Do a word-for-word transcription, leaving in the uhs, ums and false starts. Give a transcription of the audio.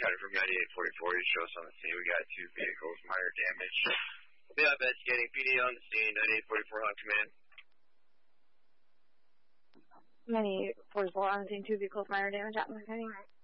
County from ninety-eight forty-four. You show us on the scene. We got two vehicles, minor damage. We'll be investigating. P D on the scene. ninety-eight forty-four on command. ninety-eight forty-four on the scene. Two vehicles, minor damage. Atmos County.